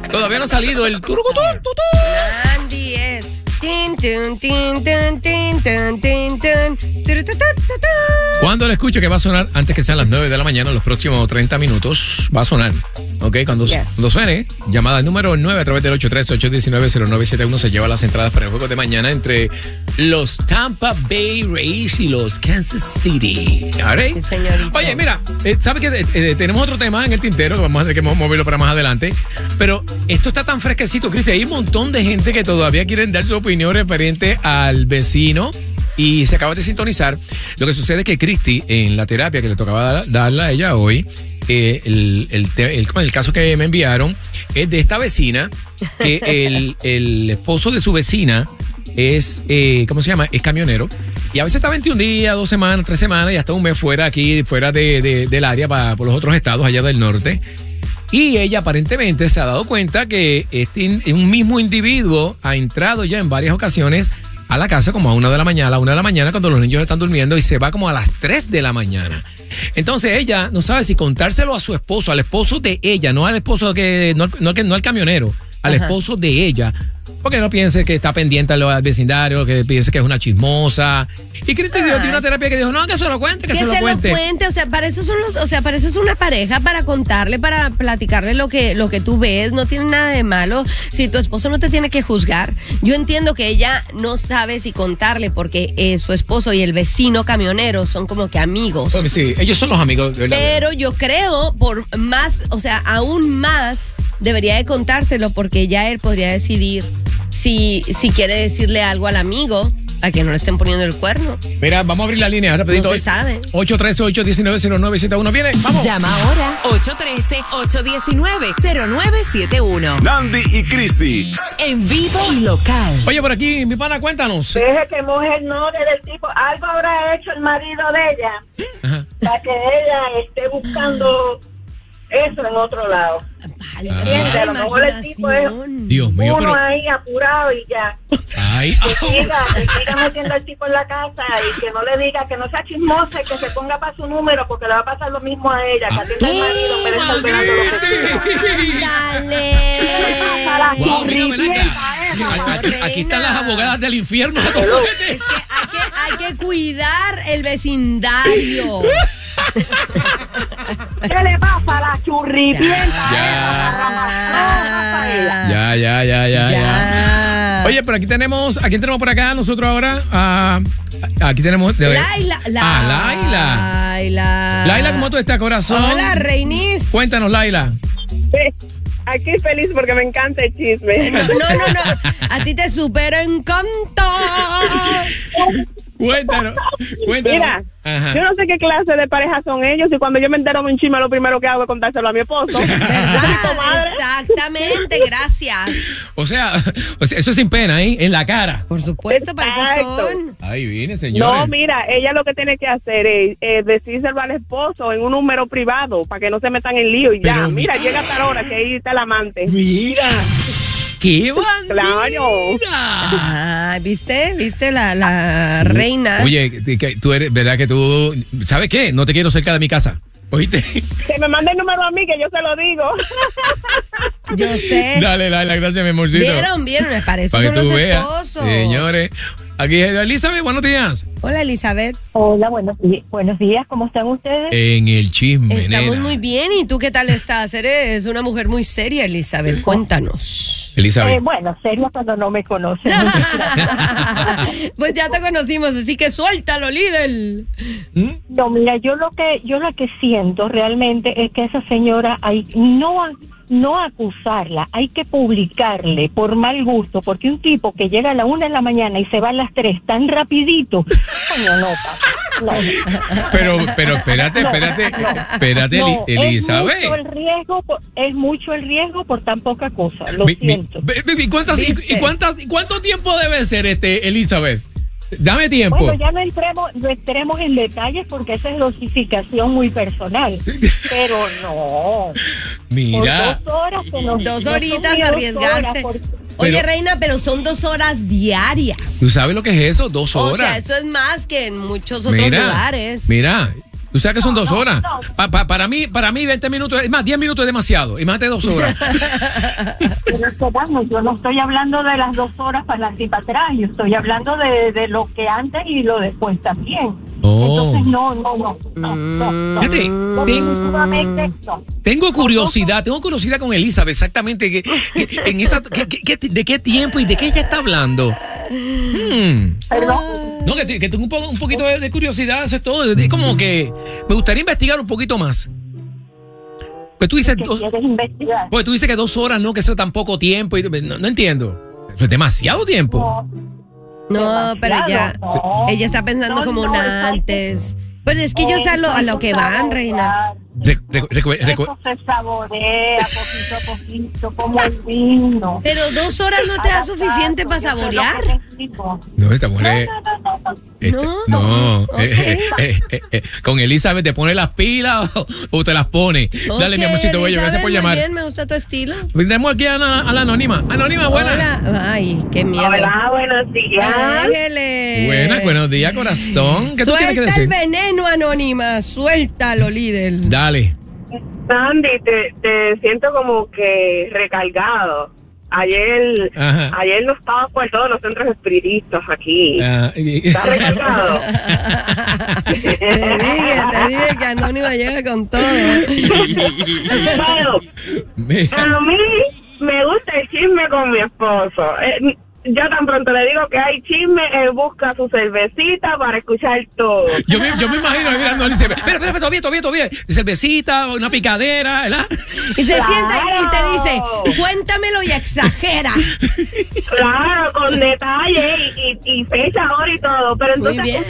Todavía no ha salido el turucutú. Andy es. Tin, tun, tin, tun, tin, tun, tin, tun, turututututú. Cuando le escucho que va a sonar antes que sean las 9 de la mañana, los próximos 30 minutos, va a sonar. ¿Ok? Cuando suene, llamada al número 9 a través del 813-819-0971 se lleva las entradas para el juego de mañana entre los Tampa Bay Rays y los Kansas City. ¿Alright? Sí, señorita. Oye, mira, ¿sabes qué? Tenemos otro tema en el tintero que vamos a tener que moverlo para más adelante. Pero esto está tan fresquecito, Cristi. Hay un montón de gente que todavía quieren dar su opinión referente al vecino. Y se acaba de sintonizar. Lo que sucede es que Cristi, en la terapia que le tocaba darla a ella hoy, el caso que me enviaron es de esta vecina, que el esposo de su vecina es, ¿cómo se llama? Es camionero. Y a veces está 21 días, 2 semanas, 3 semanas y hasta un mes fuera del área por los otros estados allá del norte. Y ella aparentemente se ha dado cuenta que un mismo individuo ha entrado ya en varias ocasiones a la casa como a 1 de la mañana cuando los niños están durmiendo y se va como a las 3 de la mañana. Entonces ella no sabe si contárselo a su esposo, al esposo de ella, no al esposo no al camionero, al esposo de ella, porque no piense que está pendiente al vecindario, que piense que es una chismosa. Y Cristi dio una terapia que dijo, no, que se lo cuente, que se lo cuente. O sea, para eso para eso es una pareja, para contarle, para platicarle lo que tú ves, no tiene nada de malo. Si tu esposo no te tiene que juzgar, yo entiendo que ella no sabe si contarle porque su esposo y el vecino camionero son como que amigos. Sí, ellos son los amigos, ¿verdad? Pero yo creo, aún más debería de contárselo porque ya él podría decidir si quiere decirle algo al amigo a que no le estén poniendo el cuerno. Mira, vamos a abrir la línea rapidito. No se sabe. 813-819-0971. Viene, vamos. Llama ahora. 813-819-0971. Nandy y Cristi. En vivo y local. Oye, por aquí, mi pana, cuéntanos. Deje que moje el nombre del tipo. Algo habrá hecho el marido de ella para que ella esté buscando eso en otro lado. ¿Entiendes? A lo mejor el tipo es Dios mío, uno ahí apurado y ya. Ay, que siga metiendo al tipo en la casa y que no le diga, que no sea chismosa y que se ponga para su número porque le va a pasar lo mismo a ella, que atienda al marido en vez de estar esperando Dale. Wow, mira, aquí están las abogadas del infierno. Es que hay que cuidar el vecindario. ¿Qué le pasa a la churripienta? Ya. Oye, pero ¿a quién tenemos por acá nosotros ahora? Aquí tenemos... Laila. Laila, ¿cómo tú estás, corazón? Hola, Reinis. Cuéntanos, Laila. Aquí feliz porque me encanta el chisme. No. A ti te súper encanta. Cuéntanos. Mira, yo no sé qué clase de pareja son ellos y cuando yo me entero de un chisme lo primero que hago es contárselo a mi esposo. ¿Verdad? Exactamente, gracias. O sea, eso es sin pena, ¿eh? En la cara. Por supuesto, para eso son. Ahí viene, señores. No, mira, ella lo que tiene que hacer es decírselo al esposo en un número privado para que no se metan en lío y ya. Pero mira, llega a tal hora que ahí está el amante. Mira. ¡Qué bandida! Claro. ¿Viste la reina? Oye, tú eres, ¿verdad que tú... ¿Sabes qué? No te quiero cerca de mi casa. ¿Oíste? Que me mande el número a mí, que yo se lo digo. Yo sé. Dale, gracias, mi amorcito. ¿Vieron? Me parece para son que tú los veas, esposos. señores. Aquí es Elizabeth, buenos días. Hola, Elizabeth. Hola, buenos días, ¿cómo están ustedes? En el chisme, Estamos nena. muy bien, ¿y tú qué tal estás? Eres una mujer muy seria, Elizabeth, cuéntanos. Elizabeth. Bueno, seria cuando no me conocen. Pues ya te conocimos, así que suéltalo, líder. No, mira, yo lo que siento realmente es que esa señora hay no acusarla, hay que publicarle por mal gusto, porque un tipo que llega a la 1 de la mañana y se va a las 3 tan rapidito, coño, no. Pero espérate, Elizabeth. Es mucho el riesgo por tan poca cosa, lo siento. ¿Cuánto tiempo debe ser Elizabeth? Dame tiempo. Bueno, ya no entremos en detalles porque esa es dosificación muy personal. Pero no. Mira. Por 2 horas. 2 horitas arriesgarse. Oye, reina, pero son 2 horas diarias. ¿Tú sabes lo que es eso? 2 horas. O sea, eso es más que en muchos otros lugares. Mira, Tú sabes que son 2 horas. Para mí 20 minutos, es más, 10 minutos es demasiado. Imagínate 2 horas. Pero bueno, yo no estoy hablando de las 2 horas para adelante y para atrás. Yo estoy hablando de lo que antes y lo después también. Entonces, no. Fíjate, Definitivamente no. tengo curiosidad con Elizabeth, exactamente de qué tiempo y de qué ella está hablando. Perdón. No, que tengo un poquito de curiosidad, eso es todo. Es como que me gustaría investigar un poquito más. Pues tú dices ¿Qué quieres investigar? pues tú dices que 2 horas, no, que eso es tan poco tiempo. No entiendo. Eso es demasiado tiempo. No, pero ella está pensando como antes. Pero es que ellos a lo que van, reina. Eso se saborea poquito a poquito, como el vino. Pero 2 horas no te da suficiente para saborear. No, esta mujer. No. Con Elizabeth te pone las pilas o te las pone. Dale, mi amorcito bello, gracias por llamar. Bien, me gusta tu estilo. Tenemos aquí a la anónima. Anónima, buenas. Hola. Ay, qué miedo. Hola, buenos días. Ángeles. Buenos días, corazón. ¿Qué tú tienes que Suelta decir? el veneno, anónima. Suéltalo, líder. Dale. Sandy, te siento como que recargado. Ayer no estaba por todos los centros espiritistas aquí. ¿Estás recargado? Te dije que Anónima llega con todo. Bueno, a mí me gusta el chisme con mi esposo. Yo tan pronto le digo que hay chisme, él busca su cervecita para escuchar todo. Yo me imagino mirando y dice, espera, todavía. Cervecita, una picadera, ¿verdad? Y se sienta ahí y te dice, cuéntamelo y exagera. Claro, con detalle y fecha, hora y todo. Pero entonces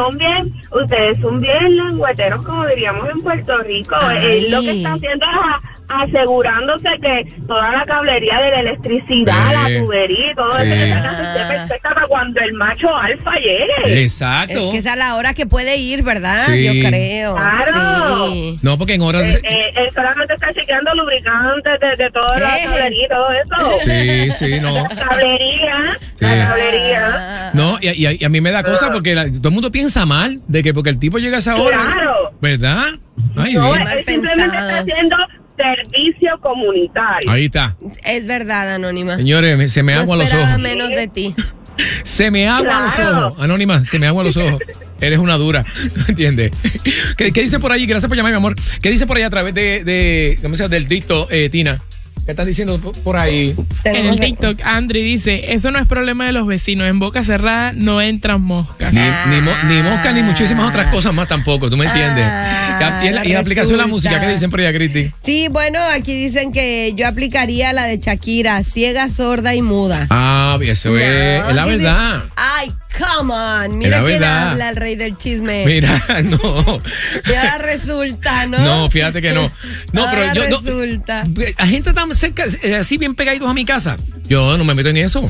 ustedes son bien lengüeteros, como diríamos en Puerto Rico. Él lo que está haciendo es asegurándose que toda la cablería de la electricidad, la tubería y todo eso que esté perfecta para cuando el macho alfa llegue. Exacto. Es que es a la hora que puede ir, ¿verdad? Sí. Yo creo. Claro. Sí. No, porque en horas... Él solamente está chequeando lubricantes de toda la cablería y todo eso. Sí, no. Cablería, Sí. la cablería. No, y a mí me da cosa porque todo el mundo piensa mal de que porque el tipo llega a esa hora. Claro. ¿Verdad? Ay, No, bien. él simplemente está haciendo servicio comunitario. Ahí está. Es verdad, Anónima. Señores, se me aguan los esperaba ojos. menos de ti. Se me aguan los Claro. ojos. Anónima, se me aguan los ojos. Eres una dura. ¿Entiendes? ¿Qué dice por allí? Gracias por llamar, mi amor. ¿Qué dice por ahí a través ¿cómo se llama? Del TikTok, Tina? ¿Qué están diciendo por ahí? En el TikTok, Andri dice, eso no es problema de los vecinos, en boca cerrada no entran moscas. Ni mosca ni muchísimas otras cosas más tampoco, ¿tú me entiendes? Y la aplicación de la música, ¿qué dicen por allá, Cristi? Sí, bueno, aquí dicen que yo aplicaría la de Shakira, ciega, sorda y muda. Ah, eso es la verdad. Ay, come on. Es Mira la quién verdad. habla, el rey del chisme. Mira, no. Y ahora resulta, ¿no? No, fíjate que no. No, Ahora pero yo resulta. la gente tan cerca, así bien pegaditos a mi casa. Yo no me meto en eso.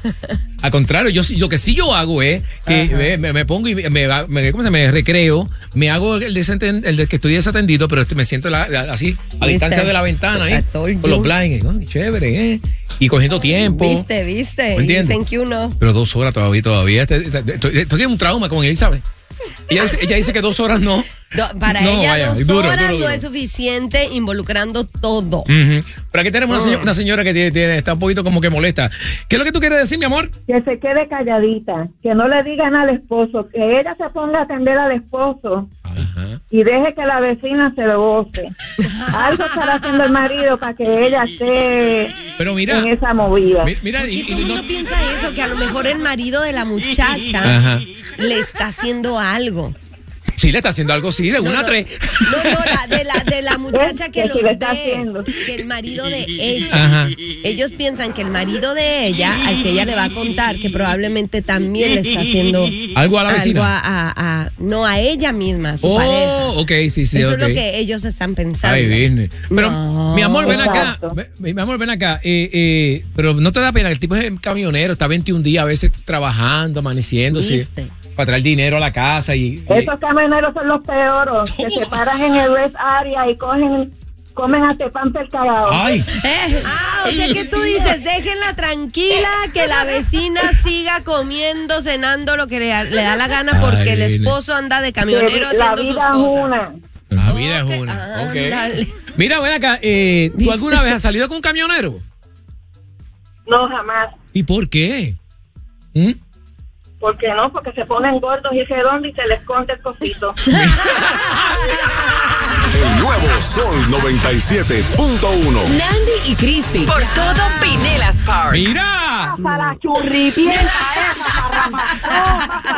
Al contrario, lo que sí yo hago es que me pongo y me recreo, me hago el que estoy desatendido, pero me siento así a distancia de la ventana ahí, con los blinds, ¿no? Chévere, y cogiendo tiempo. ¿Viste? ¿Me entiendes? Dicen que uno. Pero 2 horas todavía. Estoy en un trauma con Elizabeth. Ella dice que 2 horas no. Para No, ella vaya, 2 duro, horas duro. no es suficiente involucrando todo. Pero aquí tenemos una señora que está un poquito como que molesta. ¿Qué es lo que tú quieres decir, mi amor? Que se quede calladita, que no le digan al esposo, que ella se ponga a atender al esposo y deje que la vecina se lo goce. Algo estará haciendo el marido para que ella esté Pero mira, en esa movida. mira, ¿Por qué todo el mundo piensa eso? Que a lo mejor el marido de la muchacha le está haciendo algo. sí le está haciendo algo, sí, de 1 a 3. No, de la muchacha que Que los sí le está ve, haciendo. que el marido de ella. Ellos piensan que el marido de ella, al que ella le va a contar, que probablemente también le está haciendo algo a la vecina. No, a ella misma, a su pareja. Ok, sí. Eso ok. es lo que ellos están pensando. Ay, bien. Pero, No. mi amor, ven acá. Exacto. Mi amor, ven acá. Pero no te da pena, el tipo es camionero, está 21 días a veces trabajando, amaneciéndose, ¿Viste? para traer dinero a la casa y Esos camioneros son los peores, que se paran en el rest area y cogen comen hasta el pan cagado. Ay. O sea que tú dices, déjenla tranquila, que la vecina siga comiendo, cenando lo que le da la gana porque el esposo anda de camionero haciendo sus cosas. La vida es una. Okay. Mira, ven acá, ¿tú alguna vez has salido con un camionero? No, jamás. ¿Y por qué? ¿Por qué no? Porque se ponen gordos y redondos y se les esconde el cosito. El nuevo Sol 97.1. Nandy y Cristi. Por todo Pinellas Park. ¡Mira! Pasa la churripienta esa,